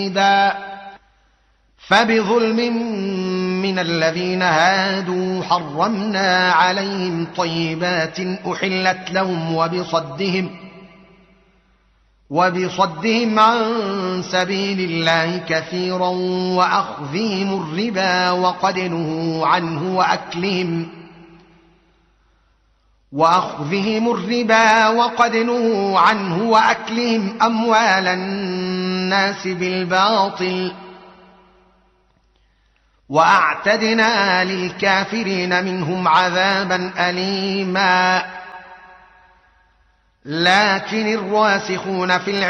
فبظلم من الذين هادوا حرمنا عليهم طيبات أحلت لهم وبصدهم عن سبيل الله كثيرا وأخذهم الربا وقد نهوا عنه وأكلهم أموال الناس بالباطل وأعتدنا للكافرين منهم عذابا أليما. لكن الراسخون في العلم